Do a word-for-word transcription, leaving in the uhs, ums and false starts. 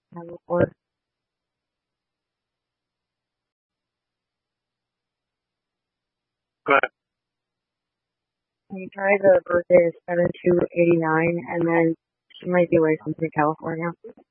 time before. But Can you try the birthday is seven two eighty nine, and then she might be licensed in California.